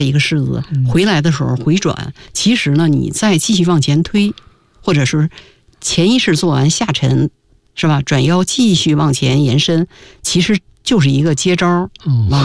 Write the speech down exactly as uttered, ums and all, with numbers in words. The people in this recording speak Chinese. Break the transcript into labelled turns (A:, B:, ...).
A: 一个式子，回来的时候回转，其实呢，你再继续往前推，或者是前一式做完下沉，是吧？转腰继续往前延伸，其实就是一个接招。
B: 嗯